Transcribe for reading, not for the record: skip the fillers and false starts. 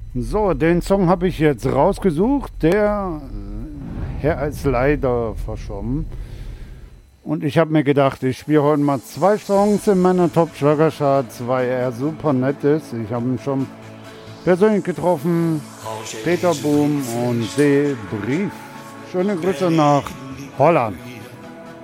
So, den Song habe ich jetzt rausgesucht. Der Herr ist leider verschwommen. Und ich habe mir gedacht, ich spiele heute mal 2 Songs in meiner Top-Schlagercharts, weil er super nett ist. Ich habe ihn schon persönlich getroffen. Peter Boom und D. Brief. Schöne Grüße nach Holland.